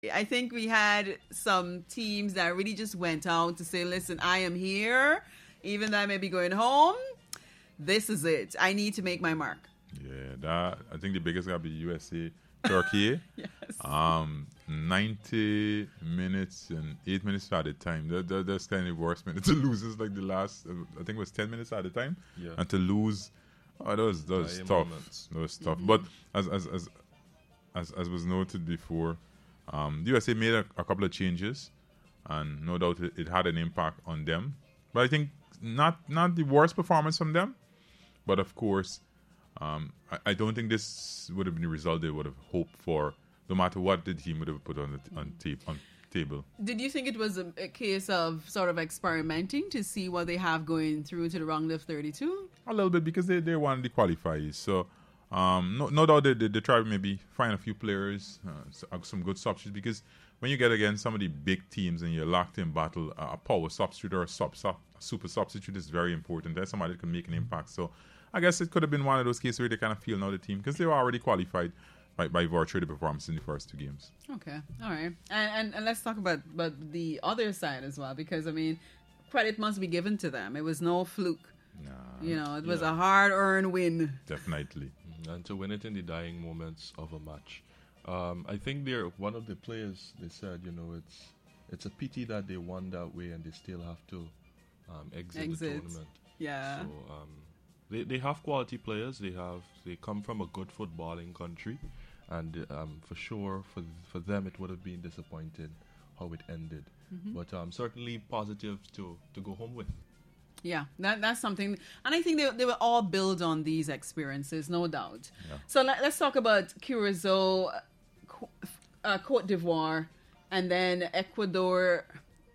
I think we had some teams that really just went out to say, listen, I am here, even though I may be going home. This is it. I need to make my mark. Yeah, I think the biggest got to be USA, Turkey. Yes. 90 minutes and 8 minutes at a time. That's kind of worse minute to lose. Is like the last, I think it was 10 minutes at a time. Yeah. And to lose, that was tough. Moments. That was tough. But as was noted before, the USA made a couple of changes, and no doubt it had an impact on them. But I think not the worst performance from them. But of course, I don't think this would have been the result they would have hoped for, no matter what the team would have put on table. Did you think it was a case of sort of experimenting to see what they have going through to the round of 32? A little bit, because they wanted the qualifiers. So no doubt they try to maybe find a few players, some good substitutes, because when you get against some of the big teams and you're locked in battle, a power substitute or a super substitute is very important. There's somebody that can make an impact. So I guess it could have been one of those cases where they kind of feel now the team, because they were already qualified by virtue of the performance in the first two games. Okay, all right. And let's talk about the other side as well, because, I mean, credit must be given to them. It was no fluke. Nah, It was a hard-earned win. Definitely. And to win it in the dying moments of a match. I think one of the players, they said, it's a pity that they won that way and they still have to exit the tournament. Yeah. So they have quality players. They come from a good footballing country, and for sure for them it would have been disappointing how it ended. Mm-hmm. But certainly positive to go home with. Yeah, that's something. And I think they will all build on these experiences, no doubt. Yeah. So let's talk about Curacao, Cote d'Ivoire, and then Ecuador.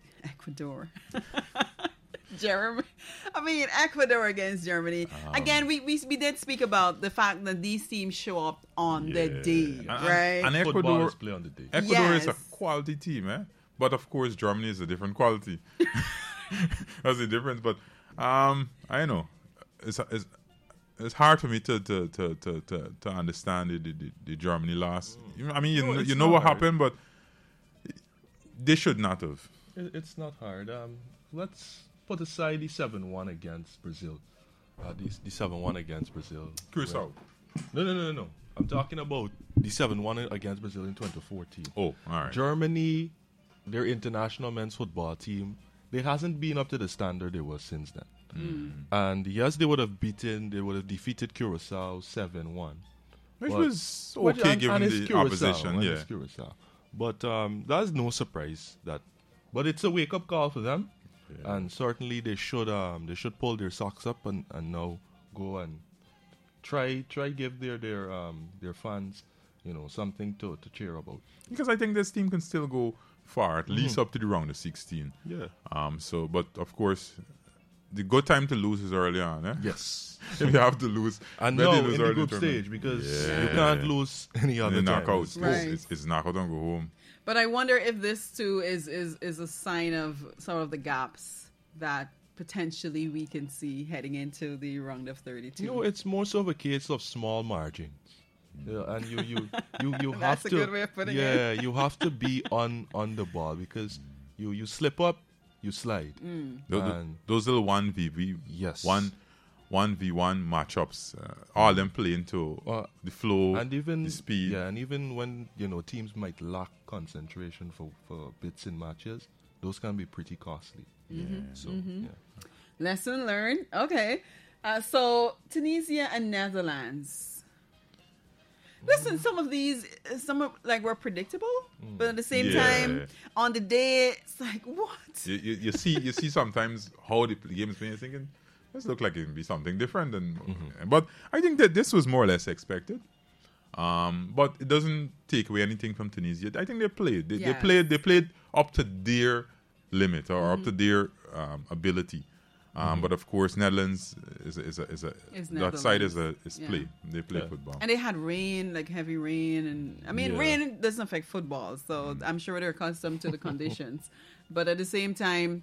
Ecuador against Germany. Again, we did speak about the fact that these teams show up on the day, right? And Ecuador Footballers play on the day. Ecuador is a quality team, but of course Germany is a different quality. That's the difference. But I know it's hard for me to understand the Germany loss. I mean, you know what happened, but they should not have. It's not hard. Let's put aside the 7-1 against Brazil. The 7-1 against Brazil. Curacao. No. I'm talking about the 7-1 against Brazil in 2014. Oh, all right. Germany, their international men's football team, they hasn't been up to the standard they were since then. And yes, they would have defeated Curacao 7-1. Which was okay given the opposition. Yeah. Curacao. But that's no surprise but it's a wake up call for them. Yeah. And certainly they should pull their socks up and now go and try give their fans something to cheer about. Because I think this team can still go far, at least up to the round of 16. Yeah. But of course, the good time to lose is early on. Yes. If you have to lose, and no, in the group stage, because you can't lose any other time. Knockouts. Right. It's knockout and go home. But I wonder if this too is a sign of sort of the gaps that potentially we can see heading into the round of 32. It's more so of a case of small margins. Yeah, and you have That's to. a good way of putting it. Yeah, you have to be on the ball, because you slip up, you slide. Those little 1v1, yes, 1v1 matchups, all them play into the flow and even the speed. Yeah, and even when teams might lack concentration for bits in matches, those can be pretty costly. So yeah. Lesson learned. Okay, so Tunisia and Netherlands. Listen, some were predictable, but at the same time, on the day, it's like, what? You see sometimes how the game is playing, you're thinking, this look like it can be something different. But I think that this was more or less expected. But it doesn't take away anything from Tunisia. I think they played. They played up to their limit or up to their ability. But of course, Netherlands that side is play. They play football, and they had rain, like heavy rain, and rain doesn't affect football, so I'm sure they're accustomed to the conditions. But at the same time,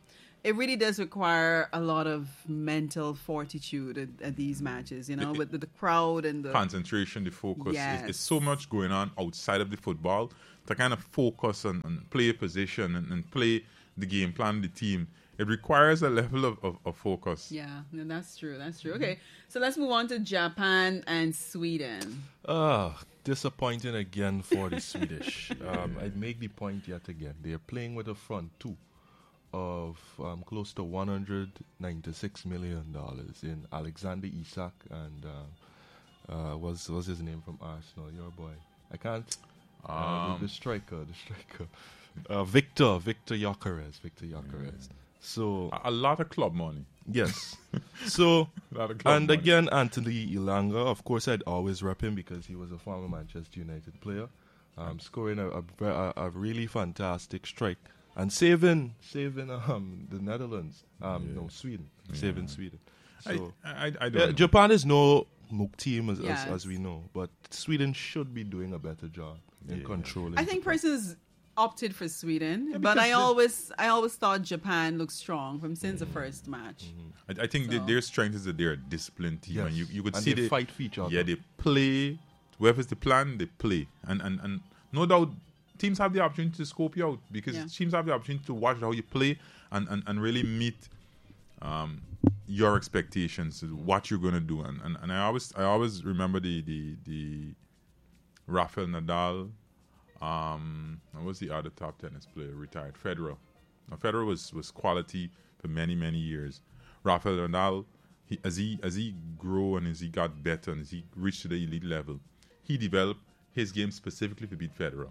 it really does require a lot of mental fortitude at these matches, with the crowd and the concentration, the focus. Yes. It's so much going on outside of the football to kind of focus on play position and play the game plan, the team. It requires a level of focus. Yeah, no, that's true. That's true. Okay, so let's move on to Japan and Sweden. Disappointing again for the Swedish. I make the point yet again. They are playing with a front two of close to $196 million in Alexander Isak and what's his name from Arsenal? Your boy. I can't. The striker. Victor Gyökeres. So a lot of club money. yes. So A lot of club and money. again, Anthony Ilanga. Of course, I'd always rep him because he was a former Manchester United player, scoring a really fantastic strike and saving the Netherlands. No, Sweden. Saving Sweden. So I don't know. Japan is no Mook team Yes. as we know, but Sweden should be doing a better job in controlling. I think Japan. Persons opted for Sweden, Yeah, but because I always thought Japan looked strong since the first match. I think So- their strength is that they're a disciplined team, Yes. and you could And see they fight for each other. Yeah, they play. Whoever's the plan, they play, and no doubt teams have the opportunity to scope you out because Yeah. teams have the opportunity to watch how you play and really meet your expectations, what you're going to do, and I always remember the Rafael Nadal. What was the other top tennis player retired? Federer. Now, Federer was quality for many years. Rafael Nadal, as he grew and as he got better and as he reached to the elite level, he developed his game specifically to beat Federer.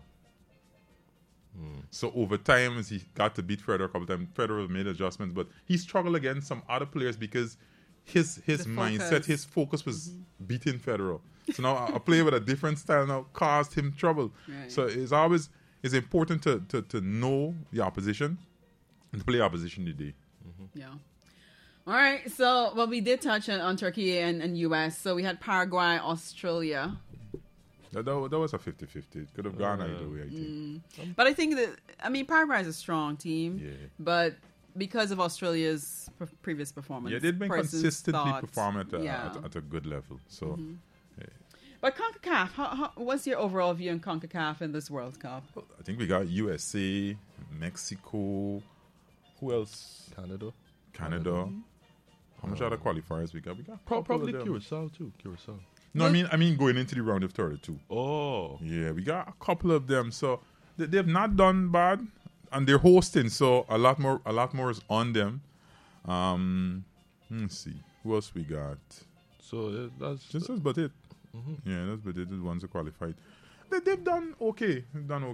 So over time, as he got to beat Federer a couple times, Federer made adjustments, but he struggled against some other players because his mindset, focus. his focus was beating Federer. So now a player with a different style now caused him trouble. Right. So it's important to know the opposition and to play opposition today. Yeah. All right. So, well, we did touch on Turkey and U.S. So we had Paraguay, Australia. That was a 50-50. It could have gone either way, I think. But I think Paraguay is a strong team. Yeah. But because of Australia's previous performance, Yeah, they've been Persons consistently thought- performing yeah. at a good level. So But CONCACAF, what's your overall view on CONCACAF in this World Cup? I think we got USA, Mexico, who else? Canada. How much other qualifiers we got? We got a couple Probably of them. Curacao too. Curacao. No, I mean going into the round of 32. Oh, Yeah, we got a couple of them. So they've not done bad, and they're hosting. So a lot more is on them. Let's see who else we got. so that's That's about it. Yeah, that's about it. The ones who qualified. They've done okay.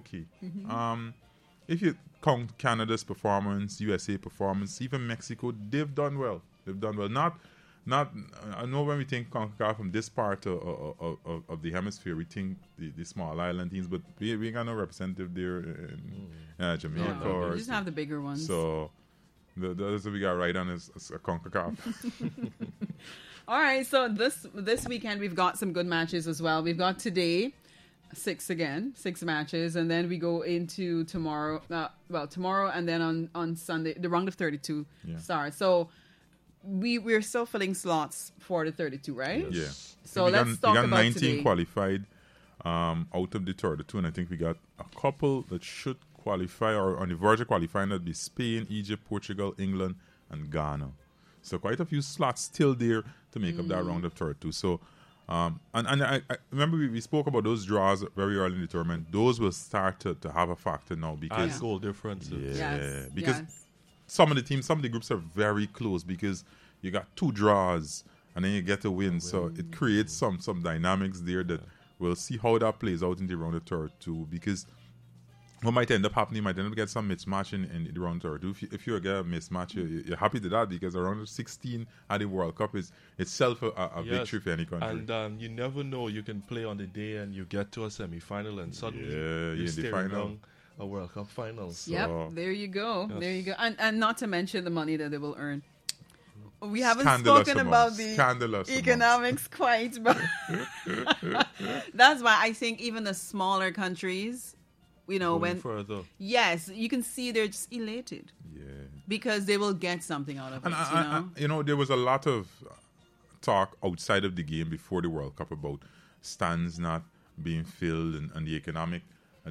If you count Canada's performance, USA performance, even Mexico, they've done well. Not. I know when we think CONCACAF from this part of the hemisphere, we think the small island teams, but we ain't got no representative there in Jamaica. No, or we just have the bigger ones. so that's what we got right on is a CONCACAF. All right, so this weekend we've got some good matches as well. We've got today 6 matches, and then we go into tomorrow. Tomorrow and then on Sunday the round of 32 starts. So we're still filling slots for the 32, right? Yeah. So we let's talk got about 19 today. qualified out of the 32, and I think we got a couple that should qualify or on the verge of qualifying. That'd be Spain, Egypt, Portugal, England, and Ghana. So quite a few slots still there to make up that round of 32. So, and I remember we spoke about those draws very early in the tournament. Those will start to have a factor now because goal differences. because some of the groups are very close because you got 2 draws and then you get a win. So it creates some dynamics there that we'll see how that plays out in the round of 32 because what might end up happening, you might end up get some mismatch in the round of 32. If you get a mismatch, you're happy to that because the round of 16 at the World Cup is itself a victory for any country. And you never know. You can play on the day and you get to a semi-final and suddenly you're you're in the staring final. down a World Cup final. So Yep, there you go. Yes. There you go. And not to mention the money that they will earn. We haven't Scandalous spoken amounts. about the Scandalous economics quite, but that's why I think even the smaller countries, going when further. yes, you can see they're just elated. Yeah. because they will get something out of it. There was a lot of talk outside of the game before the World Cup about stands not being filled and the economic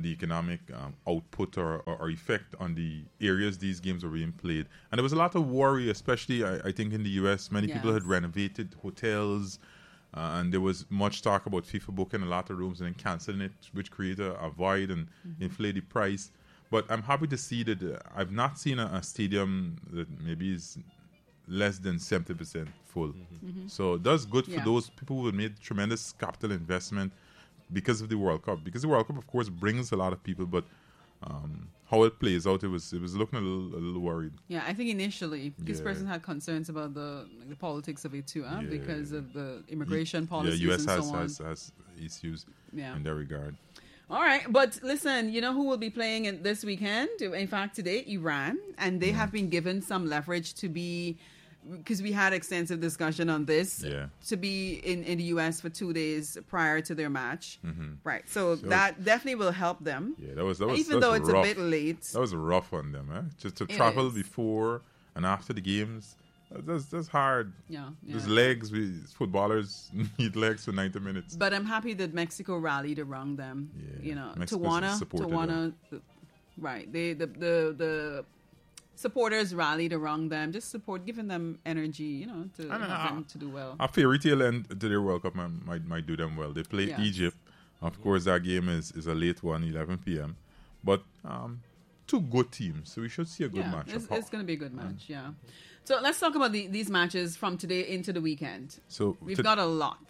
output or effect on the areas these games are being played. And there was a lot of worry, especially I think in the US. Many people had renovated hotels, and there was much talk about FIFA booking a lot of rooms and then cancelling it, which created a void and inflated the price. But I'm happy to see that I've not seen a stadium that maybe is less than 70% full. So that's good for those people who have made tremendous capital investment because of the World Cup. Because the World Cup, of course, brings a lot of people, but how it plays out, it was looking a little worried. Yeah, I think initially this person had concerns about the politics of it too, because of the immigration policies US and so on. has issues in that regard. All right, but listen, you know who will be playing this weekend? In fact, today, Iran, and they have been given some leverage to be, because we had extensive discussion on this, to be in the U.S. for 2 days prior to their match. Right, so that definitely will help them. Yeah, that was even though it's rough. a bit late. That was rough on them, Just to travel before and after the games. That's hard. Yeah. There's legs. Footballers need legs for 90 minutes. But I'm happy that Mexico rallied around them. Mexico Tawana, right? The supporters rallied around them, just giving them energy, to have them to do well. A fairy tale end to their World Cup might do them well. They play Egypt. Of course, that game is a late one, 11 p.m. But two good teams, so we should see a good match. It's going to be a good match, So let's talk about these matches from today into the weekend. So we've got a lot.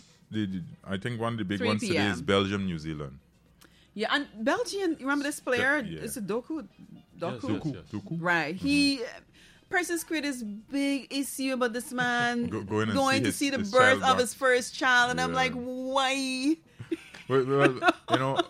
I think one of the big ones today is Belgium, New Zealand. Yeah, and Belgium, remember this player? Is it Doku? Doku. Right. He... Persons create this big issue about this man going to see the birth of his first child, and I'm like, why? Well,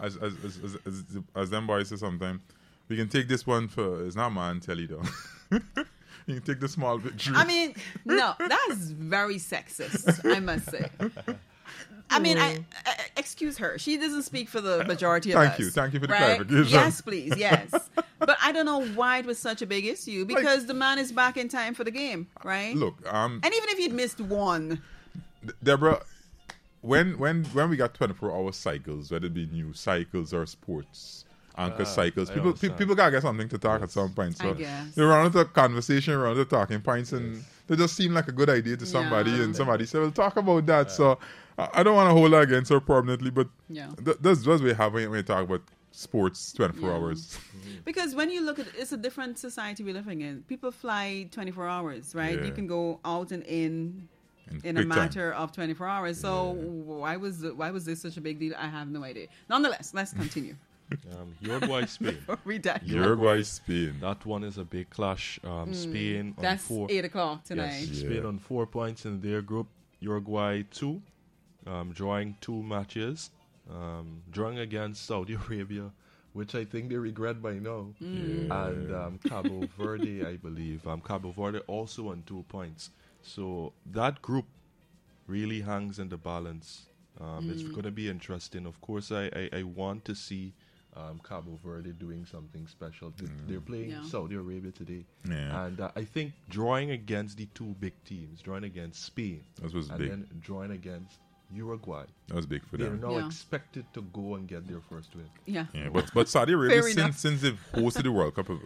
as them boys say sometimes, we can take this one for, it's not man telly though. You can take the small victory. I mean, no, that is very sexist, I must say. I mean, I excuse her. She doesn't speak for the majority of us. Thank you for the clarification. Yes, please, yes. But I don't know why it was such a big issue, because the man is back in time for the game, right? Look, and even if he'd missed one, Deborah, when we got 24-hour cycles, whether it be news cycles or sports anchor cycles, people gotta get something to talk at some point. So they run into a conversation, run into talking points, and they just seem like a good idea to somebody, and somebody said, "We'll talk about that." So I don't want to hold that against her permanently, but that's what we have when we talk about sports 24 hours. Because when you look at it, it's a different society we're living in. People fly 24 hours, right? You can go out and in a matter of 24 hours. So why was this such a big deal? I have no idea. Nonetheless, let's continue. Uruguay, Spain. Uruguay, Spain. That one is a big clash. Spain on that's 8 o'clock tonight. Yes, Spain on 4 points in their group. Uruguay 2, drawing 2 matches, drawing against Saudi Arabia, which I think they regret by now, and Cabo Verde, I believe. Cabo Verde also on 2 points. So that group really hangs in the balance. It's going to be interesting. Of course, I want to see Cabo Verde doing something special. They're playing Saudi Arabia today. And I think drawing against the 2 big teams, drawing against Spain, then drawing against Uruguay. That was big for them. They're now expected to go and get their first win. But Saudi Arabia, since they've hosted the World Cup,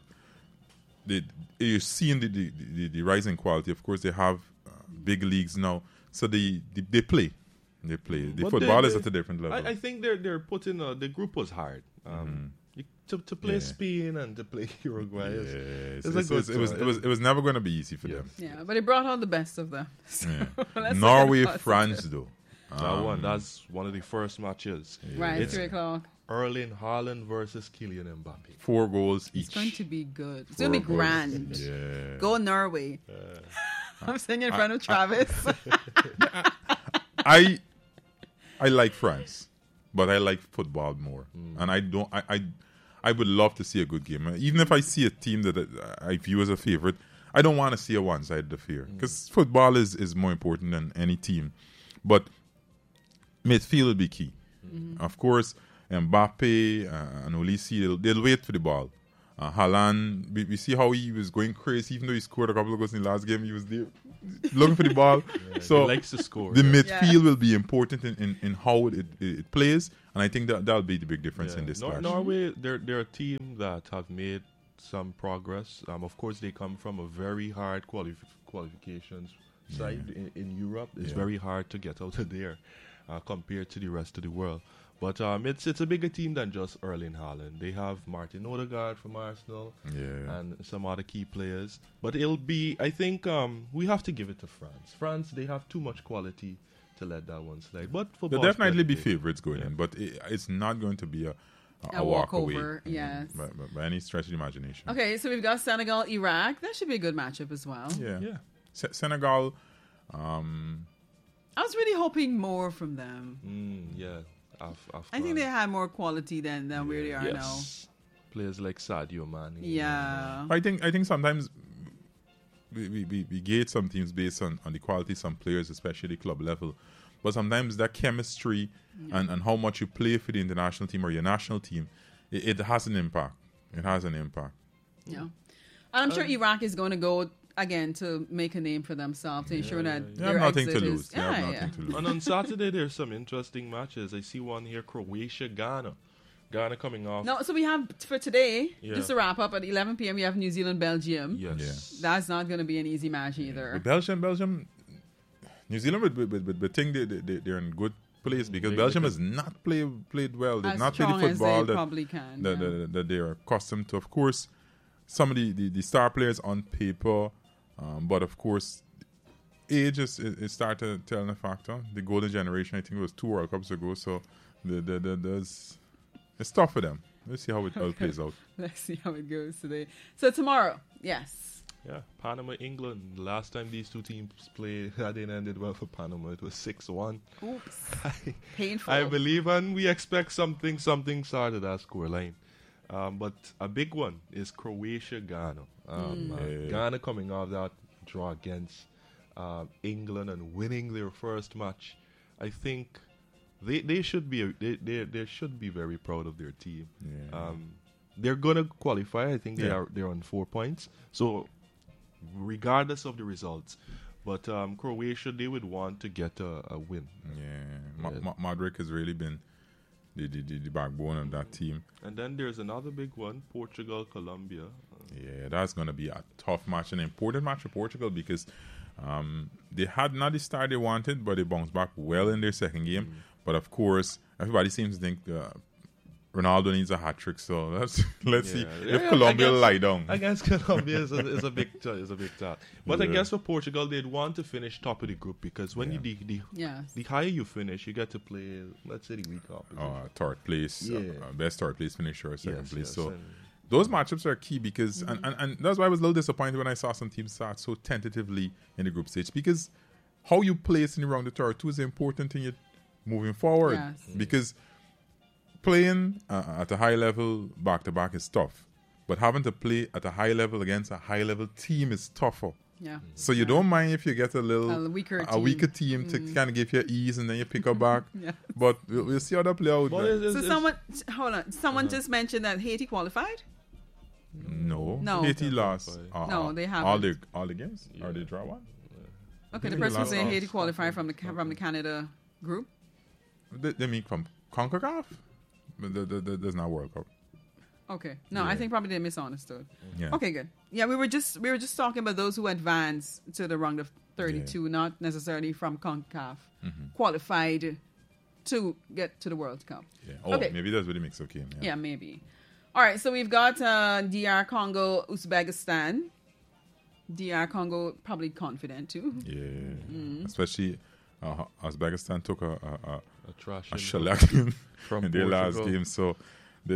you're seeing the rising quality. Of course, they have big leagues now, so they play. They play. The football is at a different level. I think they're putting the group was hard. To play Spain and to play Uruguay, it was never going to be easy for them. Yeah, but it brought out the best of them. So Norway, France, though. That's one of the first matches. Right, 3 o'clock. Erling Haaland versus Kylian Mbappe. 4 goals each. It's going to be good. It's going to be grand. Go Norway. I'm singing in front of Travis. I like France, but I like football more, and I would love to see a good game. Even if I see a team that I view as a favorite, I don't want to see a one-sided affair, because football is more important than any team. But midfield will be key. Of course, Mbappe and Olise, they'll wait for the ball. Haaland, we see how he was going crazy. Even though he scored a couple of goals in the last game, he was there looking for the ball. So he likes to score. the midfield will be important in how it plays, and I think that'll be the big difference in this match. Norway, they're a team that have made some progress. Of course, they come from a very hard qualifications side in Europe. It's very hard to get out of there compared to the rest of the world. But it's a bigger team than just Erling Haaland. They have Martin Odegaard from Arsenal and some other key players. But it'll be, I think, we have to give it to France. France, they have too much quality to let that one slide. But they'll definitely be favorites going in, but it's not going to be a walkover. Yes, by any stretch of the imagination. Okay, so we've got Senegal, Iraq. That should be a good matchup as well. Yeah. Senegal. I was really hoping more from them. I think they had more quality than where they are now. Players like Sadio Mane. Yeah. I think sometimes we gauge some teams based on the quality of some players, especially club level. But sometimes that chemistry and how much you play for the international team or your national team, it has an impact. It has an impact. Yeah. And I'm sure Iraq is going to go again to make a name for themselves to ensure that they have nothing to lose. And on Saturday there's some interesting matches. I see one here: Croatia, Ghana. Ghana coming off. No, so we have for today, just to wrap up at 11 p.m. we have New Zealand, Belgium. Yes, that's not going to be an easy match either. Belgium, New Zealand would think they're in good place because Belgium has not played well. They've not played the football that they are accustomed to. Of course, some of the star players on paper. But of course, age is started telling a factor. The golden generation, I think it was 2 World Cups ago, so it's tough for them. Let's see how it plays out. Let's see how it goes today. So tomorrow, yes. Yeah, Panama, England. The last time these two teams played, that didn't ended well for Panama. It was 6-1. Oops. Painful. I believe, and we expect something started that scoreline. But a big one is Croatia, Ghana. Ghana coming off that draw against England and winning their first match. I think they should be they should be very proud of their team. They're gonna qualify. I think they're on 4 points. So regardless of the results, but Croatia, they would want to get a win. Modric has really been the backbone of that team. And then there's another big one, Portugal, Colombia. That's going to be a tough match, an important match for Portugal because they had not the start they wanted, but they bounced back well in their second game. But of course, everybody seems to think Ronaldo needs a hat trick. So let's see if Colombia lie down. I guess Colombia is a big task. But I guess for Portugal, they'd want to finish top of the group because when the higher you finish, you get to play, let's say, the week opposition. Third place, best third place finisher or second place. So those matchups are key because, and that's why I was a little disappointed when I saw some teams start so tentatively in the group stage because how you place in the round of 32 is important in you moving forward because playing at a high level back-to-back is tough. But having to play at a high level against a high-level team is tougher. Yeah. So you don't mind if you get a weaker team to kind of give you ease and then you pick up back. But we'll see how that play out. Someone just mentioned that Haiti qualified? No. Haiti lost. No, they haven't. All the games? Or they draw one? Okay, the person saying Haiti qualified from the Canada group? They mean from CONCACAF? There's not World Cup. Okay. No, I think probably they misunderstood. Okay, good. Yeah, we were just talking about those who advanced to the round of 32, not necessarily from CONCACAF, qualified to get to the World Cup. Maybe that's what it makes okay. Yeah, maybe. All right, so we've got DR Congo, Uzbekistan. DR Congo probably confident too. Especially Uzbekistan took a shellacking from in their last game, so they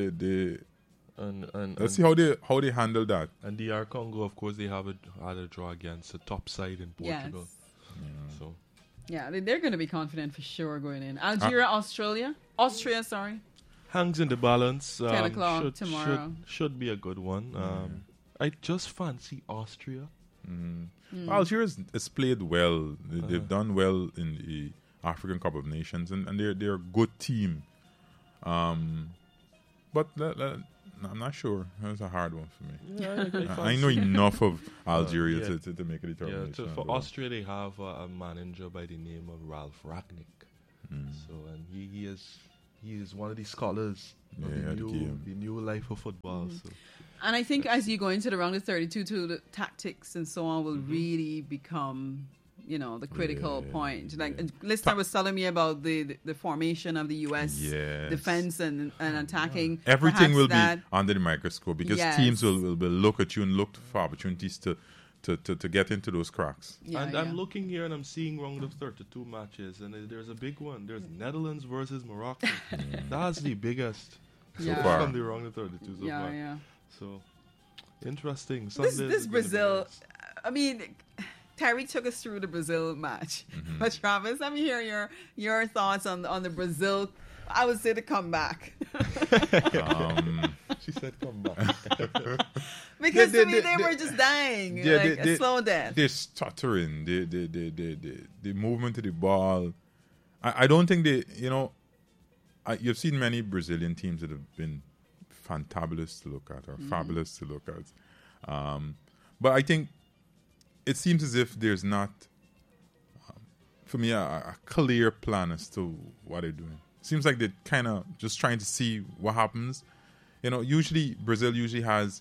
let's see how they handle that. And DR Congo, of course, they had a draw against a top side in Portugal. So they're going to be confident for sure going in. Algeria, Austria, hangs in the balance. 10 o'clock tomorrow should be a good one. I just fancy Austria. Algeria has played well. They've done well in the African Cup of Nations, and they're a good team. But I'm not sure. That's a hard one for me. Yeah, I know enough of Algeria to make a Yeah, determination. for Austria, they have a manager by the name of Ralph Ragnick. So, and he is one of the scholars of Yeah, the game. the new life of football. So. And I think as you go into the round of 32, too, the tactics and so on will really become, the critical point. Like, listener was telling me about the formation of the U.S. Yes. defense and attacking. Everything Perhaps will that- be under the microscope because Yes. teams will look at you and look for opportunities to get into those cracks. Yeah, And yeah. I'm looking here and I'm seeing round of 32 matches, and there's a big one. There's Netherlands versus Morocco. That's the biggest Yeah. So far. from the round of 32 so Yeah, far. yeah. So interesting. This Sunday's this gonna be Brazil, nice. I mean, Terry took us through the Brazil match. Mm-hmm. But Travis, let me hear your thoughts on the Brazil. I would say the comeback. She said, "Come back." Because They- to me, they- they were just dying. Yeah, like a slow death. They're stuttering. The movement of the ball. I don't think they. You've seen many Brazilian teams that have been fantabulous to look at or fabulous to look at. But I think it seems as if there's not, for me, a clear plan as to what they're doing. Seems like they're kind of just trying to see what happens. Brazil usually has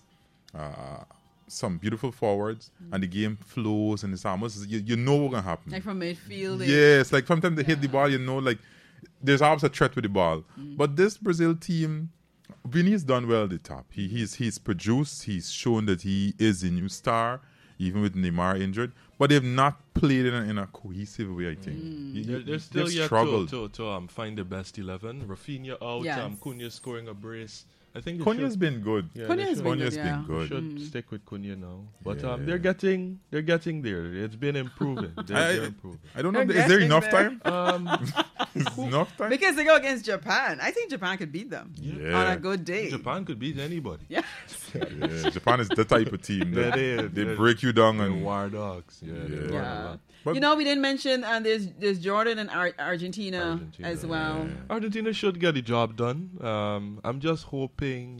some beautiful forwards, and the game flows, and it's almost you know what's gonna happen. Like from midfield. Yes, like sometimes they hit the ball, like there's always a threat with the ball. But this Brazil team, Vini's done well at the top. He's produced. He's shown that he is a new star, even with Neymar injured. But they've not played in a cohesive way. I think They're still they've yet struggled. to find the best 11. Rafinha out. Yes. Cunha scoring a brace. I think they Cunha's should- been good. Yeah, Cunha they has should- been Cunha's good, been yeah. good. should stick with Cunha now. But Yeah. they're getting there. It's been improving. They're improving. I don't know. They're Is there getting enough there. time? Is enough time? Because they go against Japan. I think Japan could beat them Yeah. on a good day. Japan could beat anybody. Yeah. Yeah, Japan is the type of team that Yeah, they they're- break you down They're and war dogs. Yeah. they run a Yeah. lot. But- We didn't mention there's Jordan and Argentina Argentina, as well. Argentina should get the job done. I'm just hoping,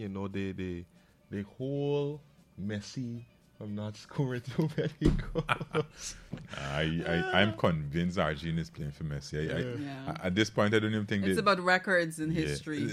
they hold Messi from not scoring too many goals. I'm convinced Argentina is playing for Messi. Yeah. At this point, I don't even think It's about records and yeah. history.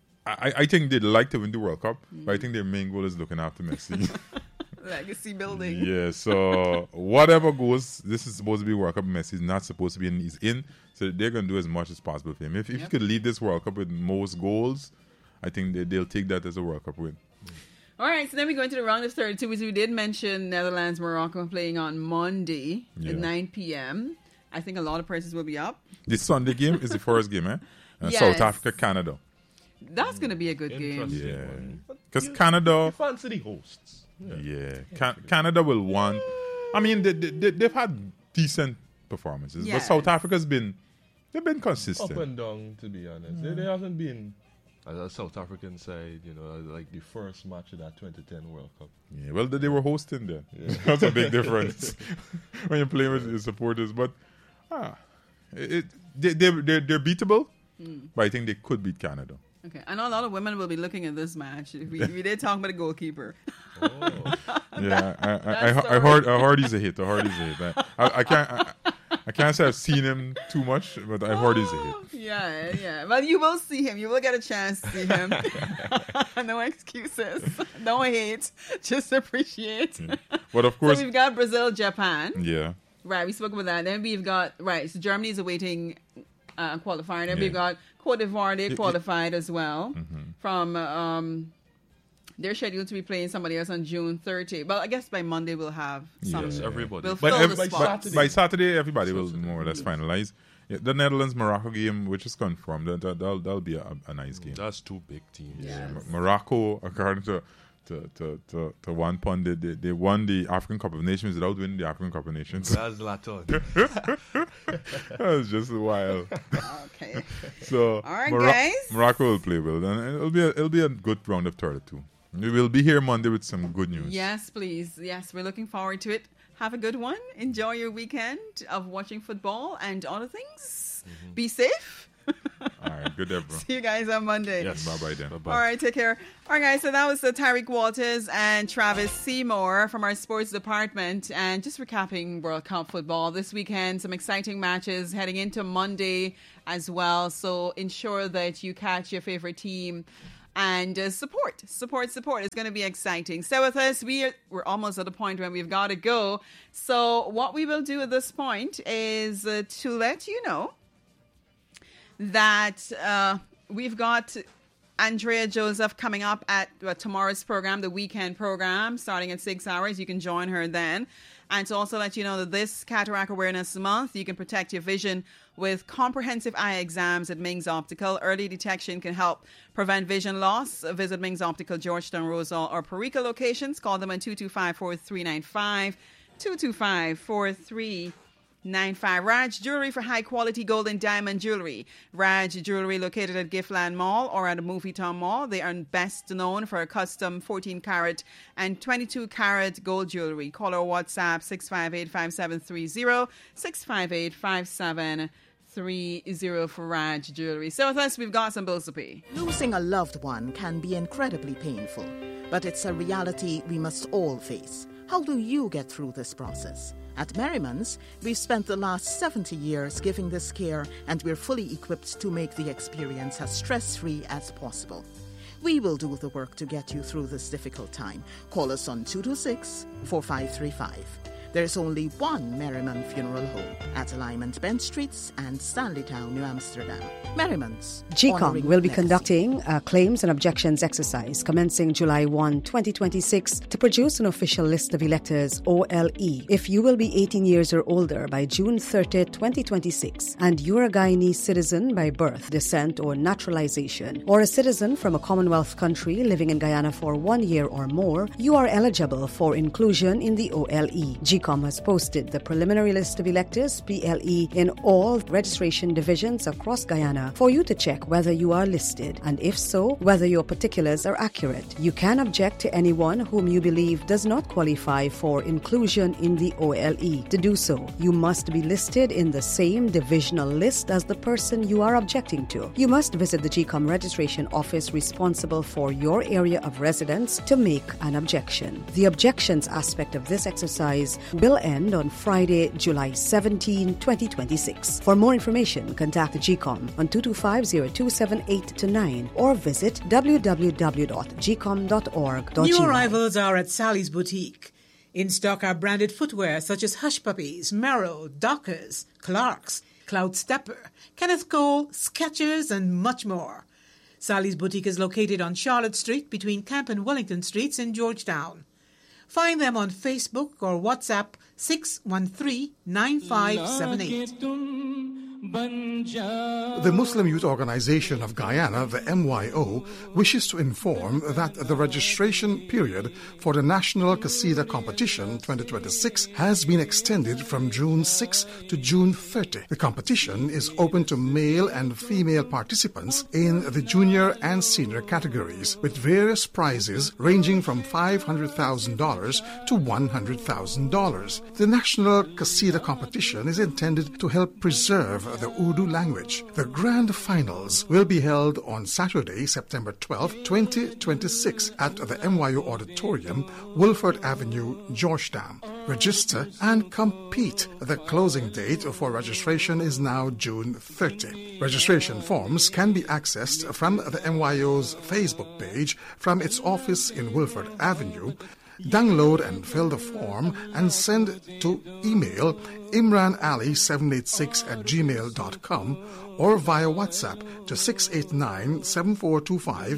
I think they'd like to win the World Cup, but I think their main goal is looking after Messi. Legacy building. Yeah, so whatever goes, this is supposed to be World Cup. Messi's not supposed to be in. He's in, so they're going to do as much as possible for him. If he could lead this World Cup with most goals, I think they'll take that as a World Cup win. All right, so then we go into the round of 32, which we did mention Netherlands, Morocco playing on Monday at 9 p.m. I think a lot of prices will be up. This Sunday game is the first game, eh? Yes. South Africa, Canada. That's going to be a good game. Interesting. Yeah, one. because You Canada. fancy the hosts. Canada will want. I mean, they've had decent performances, but Yes. South Africa's they've been Up consistent. and down, to be honest. They haven't been, as a South African side, like the first match of that 2010 World Cup. Yeah, well, they were hosting there. That's a big difference when you're playing with your supporters. But they're beatable, but I think they could beat Canada. Okay, I know a lot of women will be looking at this match. We did talk about the goalkeeper. Yeah, That's I heard he's a hit. I can't say I've seen him too much, but I heard he's a hit. Yeah. Well, you will see him. You will get a chance to see him. No excuses. No hate. Just appreciate. But of So course, we've got Brazil, Japan. yeah. Right, we spoke about that. Then we've got, so Germany is awaiting qualifying. Then Yeah. we've got Cote d'Ivoire, they Yeah. qualified as well. From, they're scheduled to be playing somebody else on June 30. Well, I guess by Monday we'll have some. Yes, everybody. We'll But fill the by spots. Saturday, everybody will more or less finalize. Yeah, the Netherlands-Morocco game, which is confirmed, that'll be a nice game. That's two big teams. Yes. Morocco, according to one pundit, they won the African Cup of Nations without winning the African Cup of Nations. That's Latin. That was just wild. Okay. So All right, guys. Morocco will play well, and it'll be a good round of 32. We will be here Monday with some good news. Yes, please. Yes, we're looking forward to it. Have a good one. Enjoy your weekend of watching football and other things. Be safe. All right, good day, bro. See you guys on Monday. Yes. Bye-bye then. Bye-bye. All right, take care. All right, guys, so that was Tyreek Walters and Travis Seymour from our sports department. And just recapping World Cup football this weekend, some exciting matches heading into Monday as well. So ensure that you catch your favorite team and support. It's going to be exciting. Stay with us. We're almost at the point when we've got to go. So what we will do at this point is to let you know that we've got Andrea Joseph coming up at tomorrow's program, the weekend program, starting at 6 hours. You can join her then. And to also let you know that this Cataract Awareness Month, you can protect your vision with comprehensive eye exams at Ming's Optical. Early detection can help prevent vision loss. Visit Ming's Optical, Georgetown, Rosal, or Perica locations. Call them at 225-4395, 225-4395. Raj Jewelry for high-quality gold and diamond jewelry. Raj Jewelry located at Giftland Mall or at Movie Town Mall. They are best known for custom 14-carat and 22-carat gold jewelry. Call or WhatsApp 658-5730, 658-5730 for Raj Jewelry. So with us, we've got some bills to pay. Losing a loved one can be incredibly painful, but it's a reality we must all face. How do you get through this process? At Merriman's, we've spent the last 70 years giving this care, and we're fully equipped to make the experience as stress-free as possible. We will do the work to get you through this difficult time. Call us on 226-4535. There's only one Merriman Funeral Home at Alignment Bent Streets and Stanleytown, New Amsterdam. Merriman's. GCOM will be conducting a claims and objections exercise commencing July 1, 2026 to produce an official list of electors, OLE. If you will be 18 years or older by June 30, 2026, and you're a Guyanese citizen by birth, descent, or naturalization, or a citizen from a Commonwealth country living in Guyana for 1 year or more, you are eligible for inclusion in the OLE. GCOM has posted the preliminary list of electors, PLE, in all registration divisions across Guyana for you to check whether you are listed, and if so, whether your particulars are accurate. You can object to anyone whom you believe does not qualify for inclusion in the OLE. To do so, you must be listed in the same divisional list as the person you are objecting to. You must visit the GCOM registration office responsible for your area of residence to make an objection. The objections aspect of this exercise will end on Friday, July 17, 2026. For more information, contact the GCOM on 225-0278-9 or visit www.gcom.org.gm. New arrivals are at Sally's Boutique. In stock are branded footwear such as Hush Puppies, Merrow, Dockers, Clarks, Cloud Stepper, Kenneth Cole, Skechers, and much more. Sally's Boutique is located on Charlotte Street between Camp and Wellington Streets in Georgetown. Find them on Facebook or WhatsApp 613-9578. The Muslim Youth Organization of Guyana, the MYO, wishes to inform that the registration period for the National Qasida Competition 2026 has been extended from June 6 to June 30. The competition is open to male and female participants in the junior and senior categories, with various prizes ranging from $500,000 to $100,000. The National Qasida Competition is intended to help preserve the Urdu language. The grand finals will be held on Saturday, September 12, 2026 at the MYO Auditorium, Wolford Avenue, Georgetown. Register and compete. The closing date for registration is now June 30. Registration forms can be accessed from the MYO's Facebook page from its office in Wolford Avenue. Download and fill the form and send to email imranali786@gmail.com or via WhatsApp to 689-7425,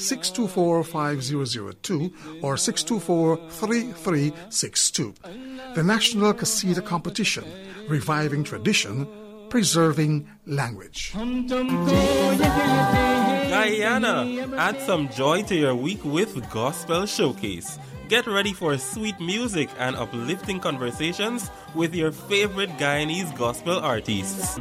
624-5002 or 624-3362. The National Qasida Competition, reviving tradition, preserving language. Guyana, add some joy to your week with Gospel Showcase. Get ready for sweet music and uplifting conversations with your favorite Guyanese gospel artists.